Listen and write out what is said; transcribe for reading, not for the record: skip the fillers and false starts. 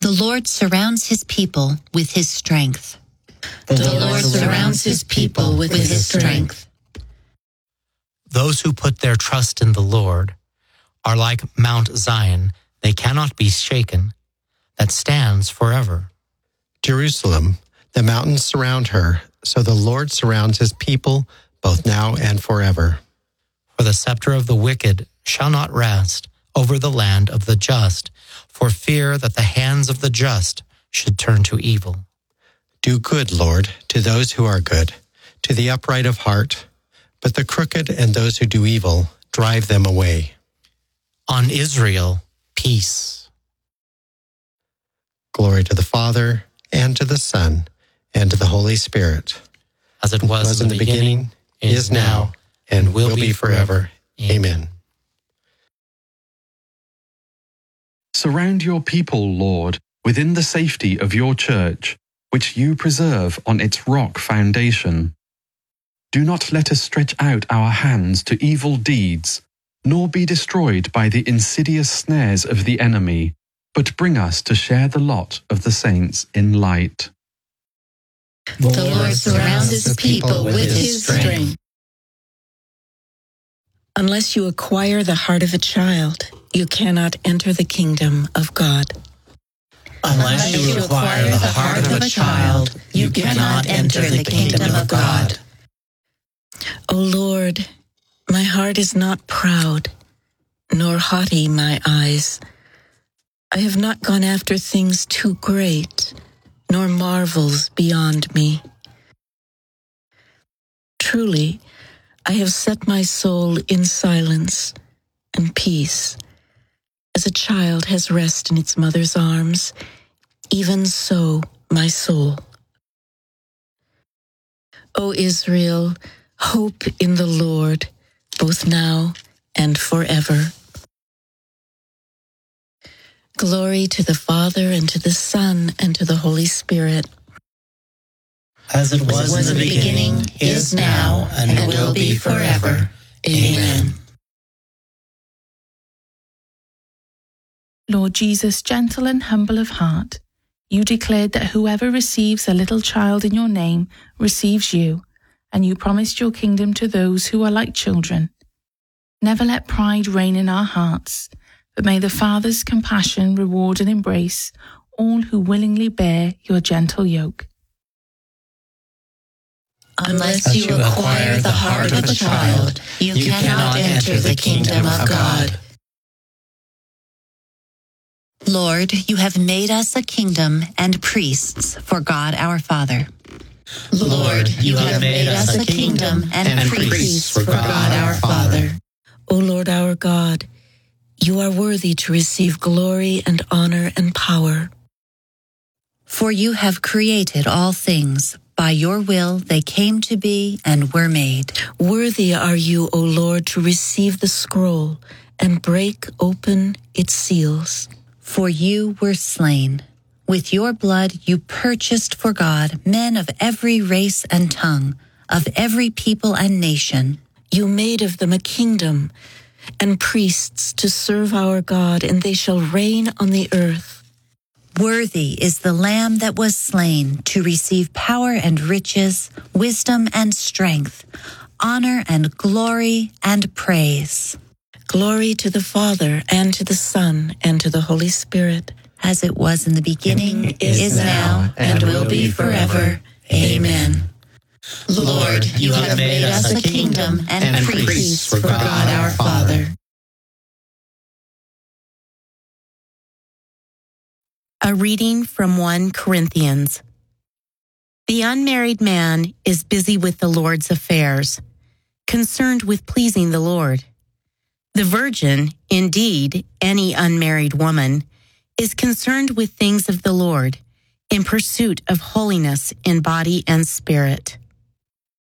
The Lord surrounds his people with his strength. The Lord surrounds his people with his strength. Those who put their trust in the Lord are like Mount Zion. They cannot be shaken, that stands forever. Jerusalem, the mountains surround her, so the Lord surrounds his people both now and forever. For the scepter of the wicked shall not rest over the land of the just, for fear that the hands of the just should turn to evil. Do good, Lord, to those who are good, to the upright of heart, but the crooked and those who do evil, drive them away. On Israel, peace. Glory to the Father, and to the Son, and to the Holy Spirit. As it was in the beginning, is now, and will be forever. Amen. Surround your people, Lord, within the safety of your church, which you preserve on its rock foundation. Do not let us stretch out our hands to evil deeds, nor be destroyed by the insidious snares of the enemy, but bring us to share the lot of the saints in light. The Lord surrounds his people with his strength. Unless you acquire the heart of a child, you cannot enter the kingdom of God. Unless you acquire the heart of a child, you cannot enter the kingdom of God. O Lord, my heart is not proud, nor haughty my eyes. I have not gone after things too great, nor marvels beyond me. Truly, I have set my soul in silence and peace. As a child has rest in its mother's arms, even so my soul. O Israel, hope in the Lord, both now and forever. Glory to the Father, and to the Son, and to the Holy Spirit. As it was in the beginning, is now, and will be forever. Amen. Lord Jesus, gentle and humble of heart, you declared that whoever receives a little child in your name receives you, and you promised your kingdom to those who are like children. Never let pride reign in our hearts, but may the Father's compassion reward and embrace all who willingly bear your gentle yoke. Unless you acquire the heart of a child, you cannot enter the kingdom of God. Lord, you have made us a kingdom and priests for God our Father. Lord, you have made us a kingdom and priests for God our Father. O Lord our God, you are worthy to receive glory and honor and power. For you have created all things. By your will they came to be and were made. Worthy are you, O Lord, to receive the scroll and break open its seals. For you were slain. With your blood you purchased for God men of every race and tongue, of every people and nation. You made of them a kingdom and priests to serve our God, and they shall reign on the earth. Worthy is the Lamb that was slain to receive power and riches, wisdom and strength, honor and glory and praise. Glory to the Father, and to the Son, and to the Holy Spirit. As it was in the beginning, is now, and will be forever. Amen. Lord, you have made us a kingdom and priests for God our Father. A reading from 1 Corinthians. The unmarried man is busy with the Lord's affairs, concerned with pleasing the Lord. The virgin, indeed, any unmarried woman, is concerned with things of the Lord, in pursuit of holiness in body and spirit.